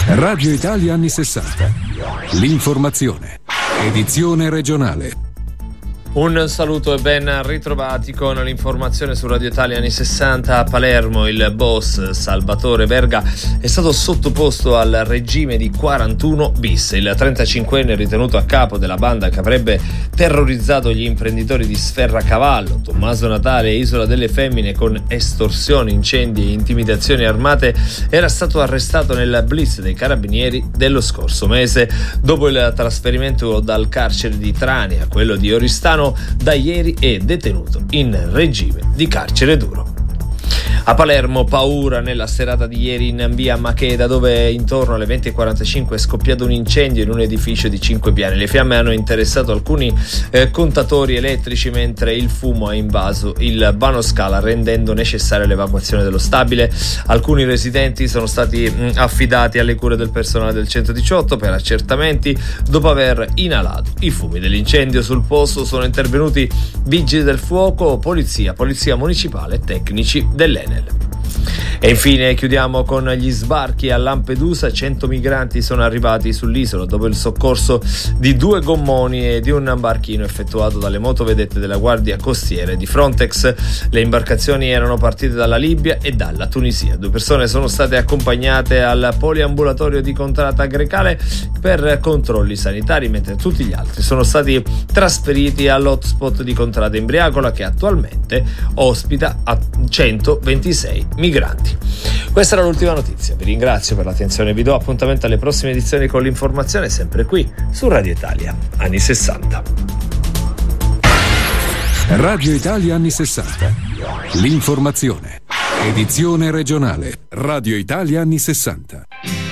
Radio Italia anni 60. L'informazione. Edizione regionale. Un saluto e ben ritrovati con l'informazione su Radio Italia anni 60. A Palermo il boss Salvatore Verga è stato sottoposto al regime di 41 bis. Il 35enne ritenuto a capo della banda che avrebbe terrorizzato gli imprenditori di Sferracavallo, Tommaso Natale e Isola delle Femmine con estorsioni, incendi e intimidazioni armate era stato arrestato nel blitz dei carabinieri dello scorso mese. Dopo il trasferimento dal carcere di Trani a quello di Oristano, da ieri è detenuto in regime di carcere duro. A Palermo paura nella serata di ieri in via Macheda, dove intorno alle 20:45 è scoppiato un incendio in un edificio di 5 piani. Le fiamme hanno interessato alcuni contatori elettrici, mentre il fumo ha invaso il vano scala, rendendo necessaria l'evacuazione dello stabile. Alcuni residenti sono stati affidati alle cure del personale del 118 per accertamenti dopo aver inalato i fumi dell'incendio. Sul posto sono intervenuti vigili del fuoco, polizia municipale e tecnici dell'Enel. E infine chiudiamo con gli sbarchi a Lampedusa. 100 migranti sono arrivati sull'isola dopo il soccorso di 2 gommoni e di un barchino effettuato dalle motovedette della Guardia Costiera di Frontex. Le imbarcazioni erano partite dalla Libia e dalla Tunisia. 2 persone sono state accompagnate al poliambulatorio di Contrata Grecale per controlli sanitari, mentre tutti gli altri sono stati trasferiti all'hotspot di Contrata Imbriacola, che attualmente ospita a 126 migranti. Questa era l'ultima notizia, vi ringrazio per l'attenzione e vi do appuntamento alle prossime edizioni con l'informazione, sempre qui su Radio Italia anni 60. Radio Italia anni 60. L'informazione. Edizione regionale. Radio Italia anni 60.